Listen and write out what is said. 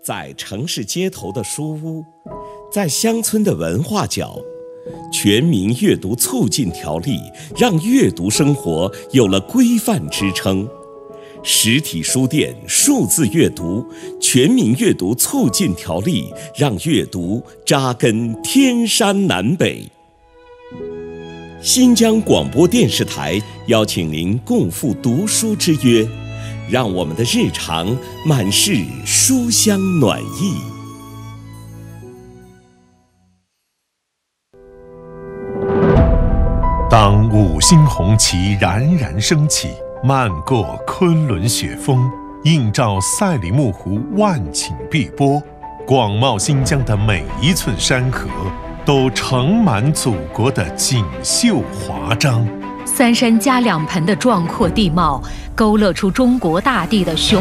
在城市街头的书屋，在乡村的文化角，全民阅读促进条例让阅读生活有了规范支撑。实体书店数字阅读全民阅读促进条例让阅读扎根天山南北。新疆广播电视台邀请您共赴读书之约，让我们的日常满是书香暖意。 当五星红旗冉冉升起，漫过昆仑雪峰，映照赛里木湖万顷碧波，广袤新疆的每一寸山河都盛满祖国的锦绣华章。 3山加2盆的壮阔地貌，勾勒出中国大地的雄